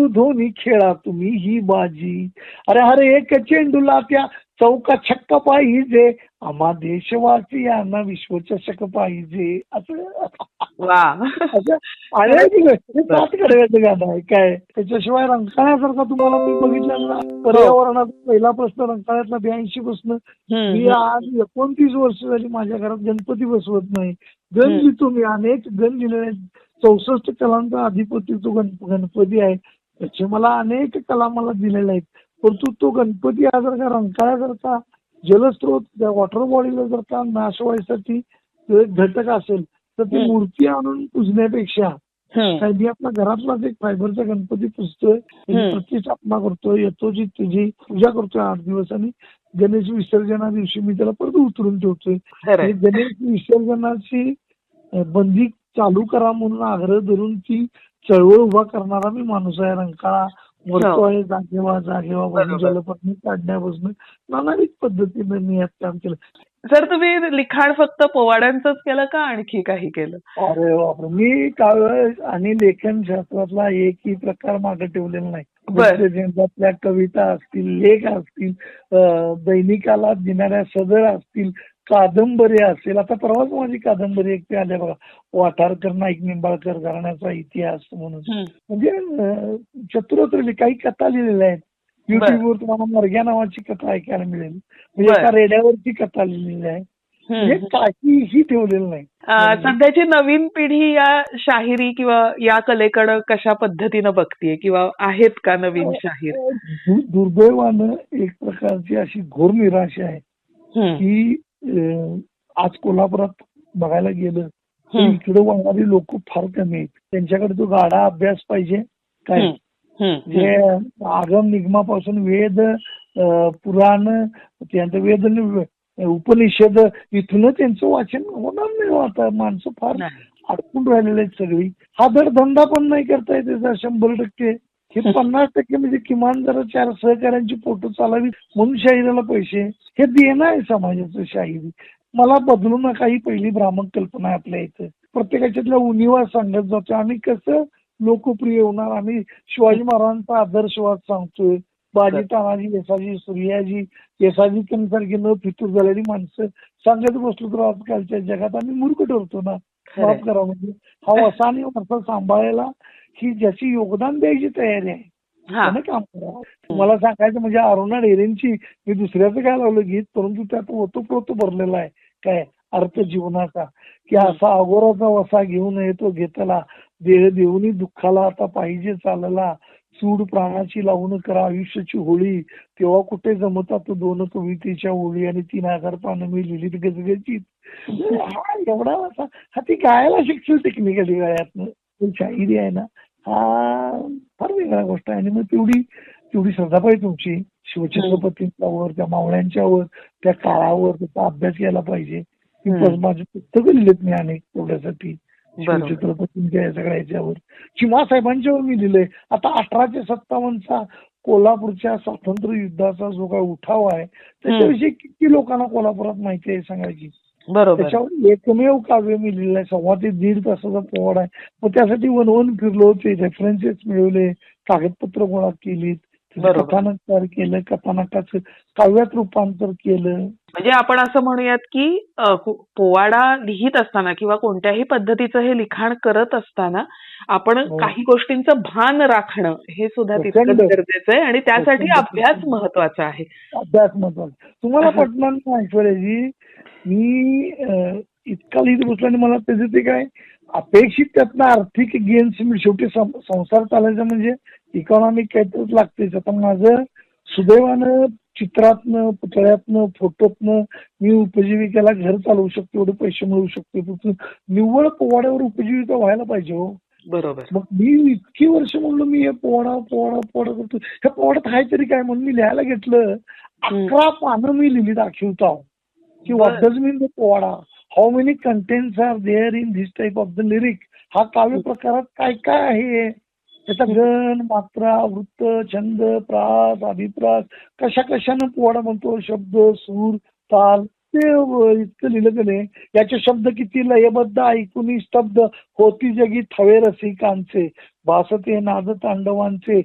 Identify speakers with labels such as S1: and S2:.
S1: धोनी खेळा तुम्ही ही बाजी, अरे हर एक चेंडूला त्या चौका छक्का पाहिजे, आम्हा देशवासियांना विश्वचषक पाहिजे, असं
S2: वा.
S1: असं अनेक गोष्टी सात कडव्याचं गाणं आहे. काय त्याच्याशिवाय रंकाळ्यासारखा तुम्हाला मी बघितलं ना, पर्यावरणाचा पहिला प्रश्न रंकाळ्यातला 82 पासून मी आज 29 वर्ष झाली माझ्या घरात गणपती बसवत नाही. गण लिहितो मी, अनेक गण लिहिलेले आहेत. 64 कलांचा अधिपती तो गणपती आहे. त्याचे मला अनेक कला मला दिलेल्या आहेत. परंतु तो गणपती हा जर का रंकाळ्यासारखा जलस्रोत वॉटर बॉडीला जर का नाश व्हायसाठी तो एक घटक असेल तर ती मूर्ती आणून पुजण्यापेक्षा मी आपल्या घरातलाच एक फायबरचा गणपती पुजतोय, त्याची प्रतिष्ठापना करतोय, येतो त्याची पूजा करतोय 8 दिवस आणि गणेश विसर्जना दिवशी मी त्याला परत उतरून ठेवतोय. गणेश विसर्जनाची बंदी चालू करा म्हणून आग्रह धरून ती चळवळ उभा करणारा मी माणूस आहे. रंकाळा मरतो आहे जागेवा जलपत्नी काढण्यापासून नानाविध पद्धतीने मी यात काम केलं.
S2: सर तुम्ही लिखाण फक्त पोवाड्यांचंच केलं का आणखी काही केलं?
S1: अरे बापरे, मी काव्य आणि लेखन शास्त्रातला एकही प्रकार मागे ठेवलेला नाही. त्यातल्या कविता असतील, लेख असतील, दैनिकाला देणाऱ्या सदर असतील, कादंबरी असेल. आता परवाच माझी कादंबरी एक आल्या बघा, वाठारकर नाईक निंबाळकर घराण्याचा इतिहास म्हणून. म्हणजे चतुरत्र काही कथा लिहिलेल्या आहेत. युट्यूबवर तुम्हाला मर्ग्या नावाची कथा ऐकायला मिळेल. म्हणजे एका रेड्यावरची कथा लिहिलेली आहे. म्हणजे काहीही ठेवलेलं नाही.
S2: सध्याची नवीन पिढी या शाहिरी किंवा या कलेकडे कशा पद्धतीनं बघतीये किंवा आहेत का नवीन शाहीर?
S1: दुर्दैवानं एक प्रकारची अशी घोर निराशा आहे की आज कोल्हापुरात बघायला गेलं तर इकडे वाढणारी लोक फार कमी आहेत. त्यांच्याकडे तो गाढा अभ्यास पाहिजे. काय जे आगम निगमापासून वेद पुराण त्यानंतर वेद उपनिषद इथून त्यांचं वाचन होणार नाही. आता माणसं फार अडकून राहिलेले आहेत सगळी. हा धंदा पण नाही करता येत त्याचा 100%. हे 50% म्हणजे किमान जरा 4 सहकार्यांची फोटो चालावी म्हणून शाहिराला पैसे हे देणं आहे समाजाचं. शाहिरी मला बदलू नका ही पहिली भ्रामक कल्पना आहे आपल्या इथं. प्रत्येकाच्यातल्या उणिवा सांगत जातो. आम्ही कसं लोकप्रिय होणार? आम्ही शिवाजी महाराजांचा आदर्शवाद सांगतोय. बाजी तानाजी येसाजी सूर्याजी येसाजी सारखी न फितूर झालेली माणसं सांगत बसलो तर आजकालच्या जगात आम्ही मूर्ख ठरतो ना. माफ करा. म्हणजे हा वसा आणि वारसा सांभाळायला ही ज्याची योगदान द्यायची तयारी आहे त्यानं काम करा. तुम्हाला सांगायचं म्हणजे अरुणा ढेरेंची मी दुसऱ्याचं काय लावलं गीत, परंतु त्यात ओतप्रोत भरलेला आहे काय अर्थ जीवनाचा की असा अगोराचा वसा घेऊन येतो घेतला देह देऊनी दुःखाला आता पाहिजे चालला चूड प्राणाची लावून करा आयुष्याची होळी तेव्हा कुठे जमतात तो 2 कवितेच्या ओळी आणि 3000 पानं मी लिहिलीत गजगजीत. हा एवढा वसा हा ती गायला शिकतो टेक्निकली गळ्यातनं शाहिरी आहे ना. हा फार वेगळा गोष्ट आहे. आणि मग तेवढी श्रद्धा पाहिजे तुमची शिवछत्रपतींच्यावर, त्या मावळ्यांच्यावर, त्या काळावर त्याचा अभ्यास केला पाहिजे. माझे पुस्तकं लिहिलेत मी अनेक तेवढ्यासाठी शिवछत्रपतींच्या या सगळ्या याच्यावर. चिमासाहेबांच्यावर मी लिहिलंय. आता 1857चा कोल्हापूरच्या स्वातंत्र्य युद्धाचा जो काय उठाव आहे त्याच्याविषयी किती लोकांना कोल्हापुरात माहिती आहे सांगायची. त्याच्यावर एकमेव काव्य मी लिहिलंय. 1.25 ते 1.5 तासाचा पोवाडा आहे. मग त्यासाठी वन फिरलो, ते रेफरन्सेस मिळवले, कागदपत्र गोळा केलीत, कथानक तयार केलं, कथानकाचं काव्यात रूपांतर केलं.
S2: म्हणजे आपण असं म्हणूयात की पोवाडा लिहित असताना किंवा कोणत्याही पद्धतीचं हे लिखाण करत असताना आपण काही गोष्टींचं भान राखणं हे सुद्धा तितकंच गरजेचं आहे आणि त्यासाठी अभ्यास महत्वाचा आहे.
S1: अभ्यास महत्वाचा. तुम्हाला पटणार नाही ऐश्वर्याजी, मी इतका लिहित बसलो आणि मला त्याचं ते काय अपेक्षित त्यातनं आर्थिक गेन्स शेवटी संसार चालायचा म्हणजे इकॉनॉमिक काहीतरीच लागतेच. आता माझं सुदैवानं चित्रातनं पुतळ्यातनं फोटोतनं मी उपजीविकेला घर चालवू शकतो, एवढे पैसे मिळवू शकतो. निव्वळ पोवाड्यावर उपजीविका व्हायला पाहिजे हो.
S2: बरोबर.
S1: मग मी इतकी वर्ष म्हणलो मी हे पोवाडा करतो. ह्या पोवाड्यात आहे तरी काय म्हणून मी लिहायला घेतलं. 11 पानं मी लिहिली दाखवतो की what does mean the Powada, how many contents R there in this type of the lyric. हा काव्य प्रकारात काय काय आहे, त्याचा गण, मात्रा, वृत्त, छंद, प्रास, अभिप्रास, कशानं पोवाडा म्हणतो, शब्द, सूर, ताल, ते इतकं लिहिलं की नाही. याचे शब्द किती लयबद्ध ऐकून स्तब्ध होती जगी थवे रसिकांचे, भासते नाद तांडवांचे